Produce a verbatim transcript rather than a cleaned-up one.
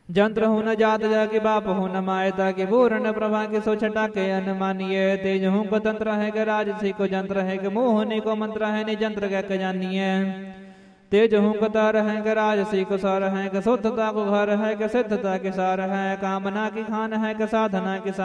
जंत्र हो न जात जाके बाप हो न मायता के पूर्ण प्रभा के सो छटा के अनुमानिए तेज हूँ को तंत्र है के राजसी को जंत्र है के मोहनी को मंत्र है नि जंत्र के जानिए तेज हूँ को तार है के राजसी को सार है के शुद्धता को घर है के सिद्धता के सार है कामना की खान है के साधना के